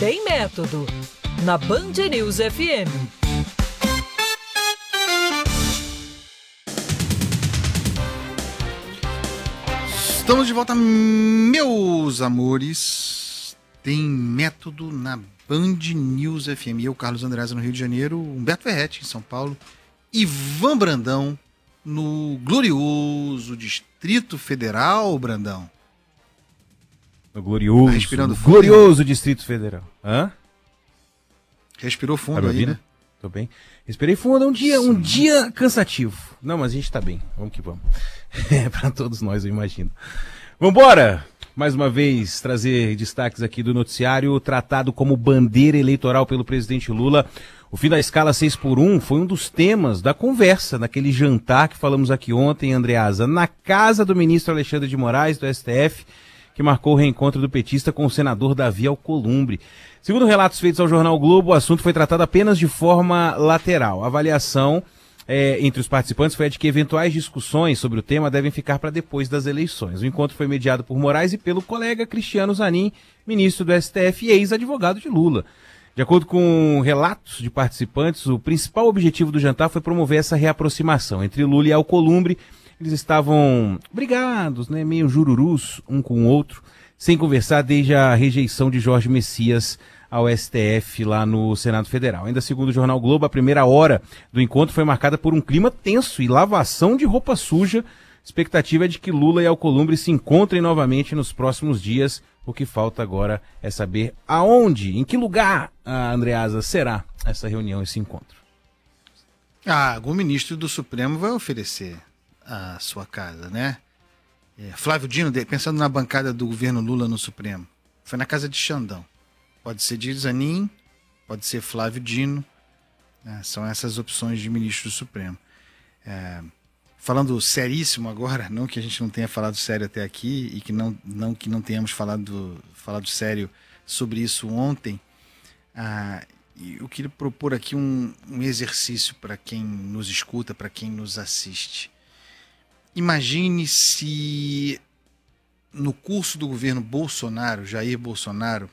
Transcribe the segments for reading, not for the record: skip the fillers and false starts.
Tem Método, na Band News FM. Estamos de volta, meus amores. Tem Método na Band News FM. Eu, Carlos Andreasa, no Rio de Janeiro, Humberto Ferretti, em São Paulo, Ivan Brandão, no glorioso Distrito Federal, Brandão. No glorioso, Tá respirando fundo, glorioso Distrito Federal. Hã? Respirou fundo Tá me aí, ouvindo? né? Tô bem. Respirei fundo, um dia cansativo. Não, mas a gente tá bem. Vamos que vamos. É pra todos nós, eu imagino. Vambora! Mais uma vez, trazer destaques aqui do noticiário, tratado como bandeira eleitoral pelo presidente Lula. O fim da escala 6x1 foi um dos temas da conversa, naquele jantar que falamos aqui ontem, Andreasa, na casa do ministro Alexandre de Moraes, do STF, que marcou o reencontro do petista com o senador Davi Alcolumbre. Segundo relatos feitos ao Jornal Globo, o assunto foi tratado apenas de forma lateral. A avaliação entre os participantes foi a de que eventuais discussões sobre o tema devem ficar para depois das eleições. O encontro foi mediado por Moraes e pelo colega Cristiano Zanin, ministro do STF e ex-advogado de Lula. De acordo com relatos de participantes, o principal objetivo do jantar foi promover essa reaproximação entre Lula e Alcolumbre. Eles estavam brigados, né, meio jururus um com o outro, sem conversar desde a rejeição de Jorge Messias ao STF lá no Senado Federal. Ainda segundo o Jornal Globo, a primeira hora do encontro foi marcada por um clima tenso e lavação de roupa suja. A expectativa é de que Lula e Alcolumbre se encontrem novamente nos próximos dias. O que falta agora é saber aonde, em que lugar, Andreasa, será essa reunião, esse encontro. Algum ministro do Supremo vai oferecer a sua casa, né? Flávio Dino, pensando na bancada do governo Lula no Supremo, foi na casa de Xandão. Pode ser de Zanin, pode ser Flávio Dino, né? São essas opções de ministro do Supremo. Falando seríssimo agora, não que a gente não tenha falado sério até aqui e que não tenhamos falado sério sobre isso ontem, eu queria propor aqui um exercício para quem nos escuta, para quem nos assiste. Imagine se no curso do governo Bolsonaro, Jair Bolsonaro,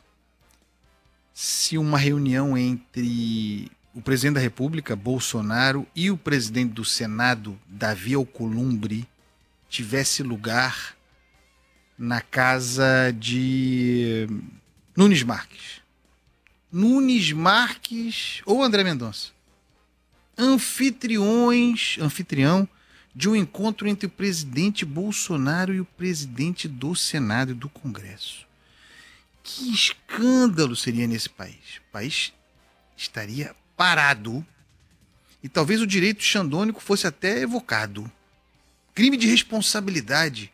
se uma reunião entre o presidente da República, Bolsonaro, e o presidente do Senado, Davi Alcolumbre, tivesse lugar na casa de Nunes Marques. Nunes Marques ou André Mendonça. Anfitrião de um encontro entre o presidente Bolsonaro e o presidente do Senado e do Congresso. Que escândalo seria nesse país? O país estaria parado e talvez o direito xandônico fosse até evocado. Crime de responsabilidade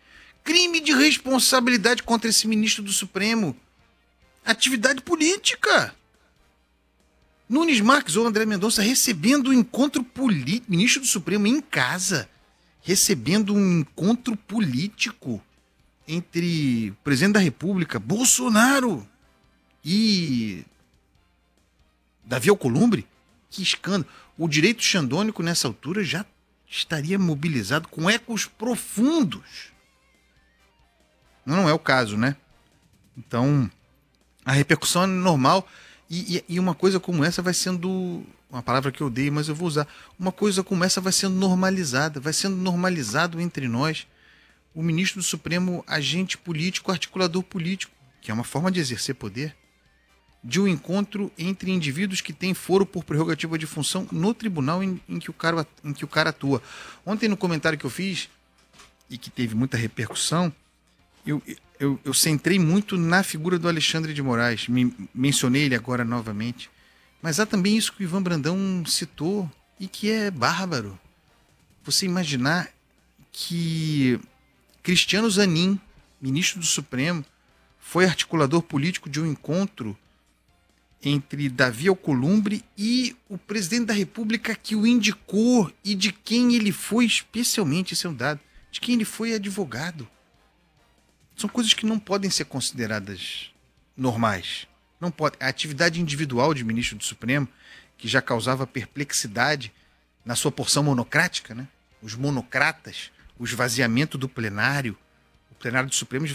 contra esse ministro do Supremo. Atividade política. Nunes Marques ou André Mendonça recebendo um encontro político, ministro do Supremo em casa, recebendo um encontro político entre o presidente da República, Bolsonaro, e Davi Alcolumbre. Que escândalo. O direito xandônico nessa altura já estaria mobilizado com ecos profundos. Não é o caso, né? Então, a repercussão é normal e uma coisa como essa vai sendo, uma palavra que eu odeio, mas eu vou usar, uma coisa como essa vai sendo normalizada, vai sendo normalizado entre nós. O ministro do Supremo, agente político, articulador político, que é uma forma de exercer poder, de um encontro entre indivíduos que têm foro por prerrogativa de função no tribunal em que o cara atua. Ontem, no comentário que eu fiz, e que teve muita repercussão, eu centrei muito na figura do Alexandre de Moraes, mencionei ele agora novamente, mas há também isso que o Ivan Brandão citou, e que é bárbaro. Você imaginar que Cristiano Zanin, ministro do Supremo, foi articulador político de um encontro entre Davi Alcolumbre e o presidente da República que o indicou e de quem ele foi, especialmente, esse é um dado, de quem ele foi advogado. São coisas que não podem ser consideradas normais. Não pode. A atividade individual de ministro do Supremo, que já causava perplexidade na sua porção monocrática, né? Os monocratas, o esvaziamento do plenário, o plenário do Supremo